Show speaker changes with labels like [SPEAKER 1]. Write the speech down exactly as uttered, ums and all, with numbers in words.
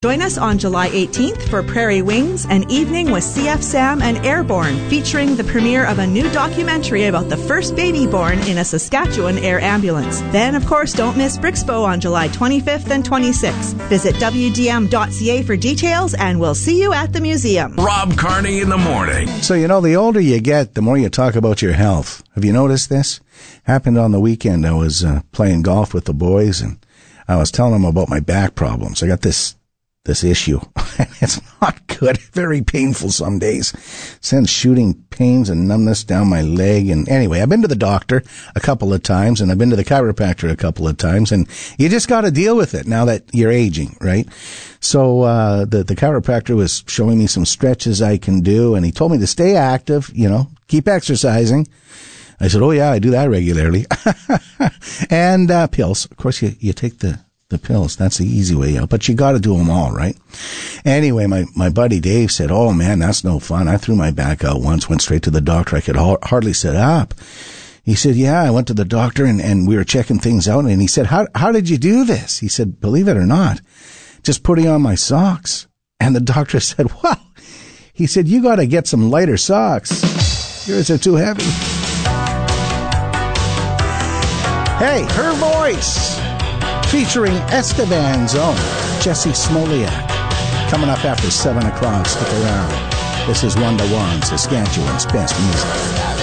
[SPEAKER 1] Join us on July eighteenth for Prairie Wings, an evening with C F Sam and Airborne, featuring the premiere of a new documentary about the first baby born in a Saskatchewan air ambulance. Then, of course, don't miss Brixpo on July twenty-fifth and twenty-sixth. Visit w d m dot c a for details, and we'll see you at the museum.
[SPEAKER 2] Rob Carney in the morning.
[SPEAKER 3] So, you know, the older you get, the more you talk about your health. Have you noticed this? Happened on the weekend. I was uh, playing golf with the boys, and I was telling them about my back problems. I got this this issue. It's not good. Very painful some days. Sends shooting pains and numbness down my leg. And anyway, I've been to the doctor a couple of times, and I've been to the chiropractor a couple of times, and you just got to deal with it now that you're aging, right? So uh the, the chiropractor was showing me some stretches I can do, and he told me to stay active, you know, keep exercising. I said, oh, yeah, I do that regularly. and uh pills. Of course, you, you take the The pills, that's the easy way out. But you got to do them all, right? Anyway, my, my buddy Dave said, oh, man, that's no fun. I threw my back out once, went straight to the doctor. I could ha- hardly sit up. He said, yeah, I went to the doctor, and, and we were checking things out. And he said, how how did you do this? He said, believe it or not, just putting on my socks. And the doctor said, well, he said, you got to get some lighter socks. Yours are too heavy. Hey, her voice, featuring Esteban's own Jesse Smoliak. Coming up after seven o'clock. Stick around. This is One to One, Saskatchewan's best music.